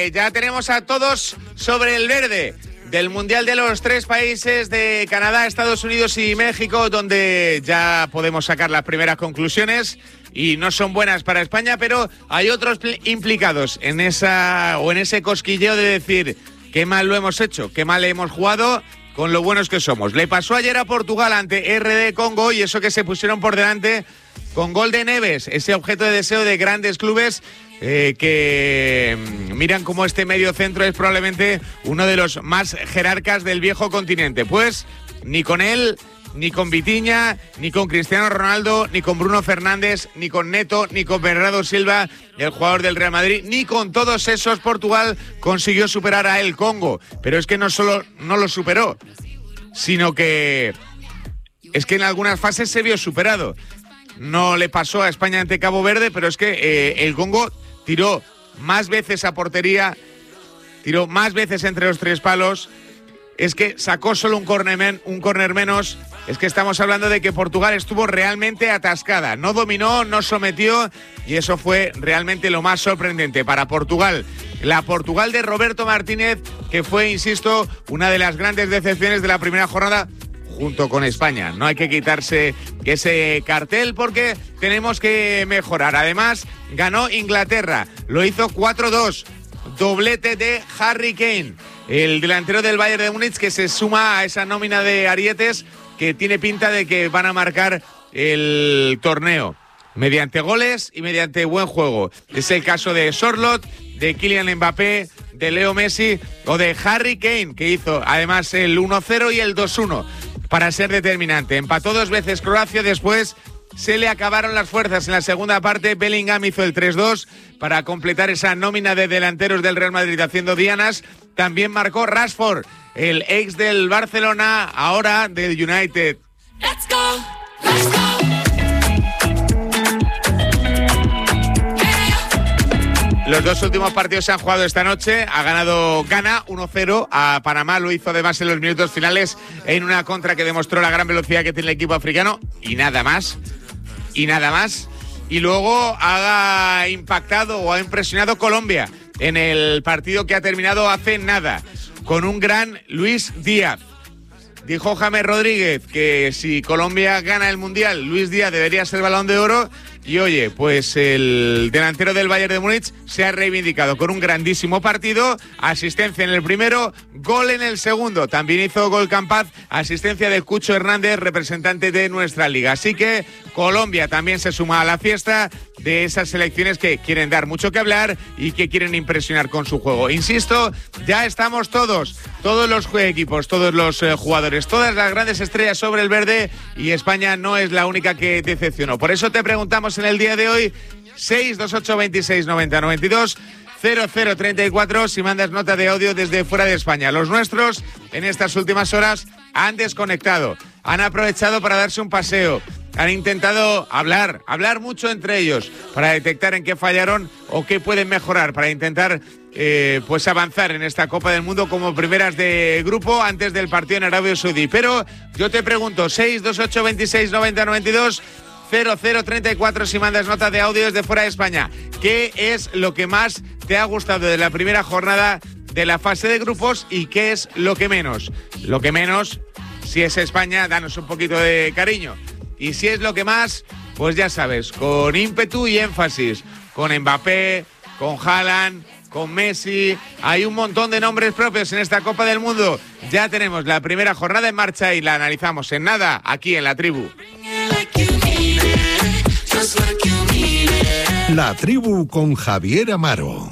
Ya tenemos a todos sobre el verde del Mundial de los 3 países de Canadá, Estados Unidos y México, donde ya podemos sacar las primeras conclusiones y no son buenas para España, pero hay otros implicados en ese cosquilleo de decir qué mal lo hemos hecho, qué mal hemos jugado con lo buenos que somos. Le pasó ayer a Portugal ante RD Congo y eso que se pusieron por delante con gol de Neves, ese objeto de deseo de grandes clubes que miran como este medio centro es probablemente uno de los más jerarcas del viejo continente. Pues ni con él, ni con Vitinha, ni con Cristiano Ronaldo, ni con Bruno Fernández, ni con Neto, ni con Bernardo Silva, el jugador del Real Madrid, ni con todos esos Portugal consiguió superar a el Congo. Pero es que no solo no lo superó, sino que es que en algunas fases se vio superado. No le pasó a España ante Cabo Verde, pero es que el Congo tiró más veces a portería, tiró más veces entre los 3 palos, es que sacó solo un córner menos. Es que estamos hablando de que Portugal estuvo realmente atascada, no dominó, no sometió y eso fue realmente lo más sorprendente para Portugal. La Portugal de Roberto Martínez, que fue, insisto, una de las grandes decepciones de la primera jornada, junto con España. No hay que quitarse ese cartel porque tenemos que mejorar. Además, ganó Inglaterra, lo hizo 4-2, doblete de Harry Kane, el delantero del Bayern de Múnich, que se suma a esa nómina de arietes que tiene pinta de que van a marcar el torneo mediante goles y mediante buen juego. Es el caso de Sorloth, de Kylian Mbappé, de Leo Messi o de Harry Kane, que hizo además el 1-0 y el 2-1 para ser determinante. Empató 2 veces Croacia, después se le acabaron las fuerzas en la segunda parte. Bellingham hizo el 3-2 para completar esa nómina de delanteros del Real Madrid haciendo dianas. También marcó Rashford, el ex del Barcelona, ahora del United. Let's go, let's go. Los 2 últimos partidos se han jugado esta noche. Ha ganado Ghana 1-0 a Panamá. Lo hizo además en los minutos finales en una contra que demostró la gran velocidad que tiene el equipo africano. Y nada más. Y luego ha impactado o ha impresionado Colombia en el partido que ha terminado hace nada, con un gran Luis Díaz. Dijo James Rodríguez que si Colombia gana el Mundial, Luis Díaz debería ser Balón de Oro. Y oye, pues el delantero del Bayern de Múnich se ha reivindicado con un grandísimo partido, asistencia en el primero, gol en el segundo. También hizo gol Campaz, asistencia de Cucho Hernández, representante de nuestra liga. Así que Colombia también se suma a la fiesta de esas selecciones que quieren dar mucho que hablar y que quieren impresionar con su juego. Insisto, ya estamos todos los equipos, todos los jugadores, todas las grandes estrellas sobre el verde y España no es la única que decepcionó. Por eso te preguntamos en el día de hoy 628 26 90 92 0034 si mandas nota de audio desde fuera de España. Los nuestros en estas últimas horas han desconectado, han aprovechado para darse un paseo, han intentado hablar mucho entre ellos para detectar en qué fallaron o qué pueden mejorar para intentar pues avanzar en esta Copa del Mundo como primeras de grupo antes del partido en Arabia Saudí. Pero yo te pregunto 628 26 90 92 0034 si mandas nota de audio desde fuera de España. ¿Qué es lo que más te ha gustado de la primera jornada de la fase de grupos y qué es lo que menos? Lo que menos, si es España, danos un poquito de cariño. Y si es lo que más, pues ya sabes, con ímpetu y énfasis, con Mbappé, con Haaland, con Messi, hay un montón de nombres propios en esta Copa del Mundo. Ya tenemos la primera jornada en marcha y la analizamos en nada aquí en La Tribu. La Tribu con Javier Amaro.